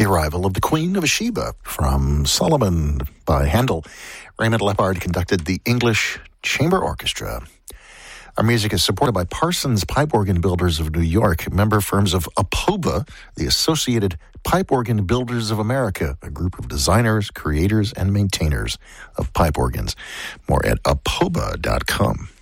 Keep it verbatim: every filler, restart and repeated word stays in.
arrival of the Queen of Sheba from Solomon by Handel. Raymond Lepard conducted the English Chamber Orchestra. Our music is supported by Parsons Pipe Organ Builders of New York, member firms of APOBA, the Associated Pipe Organ Builders of America, a group of designers, creators, and maintainers of pipe organs. More at apoba dot com.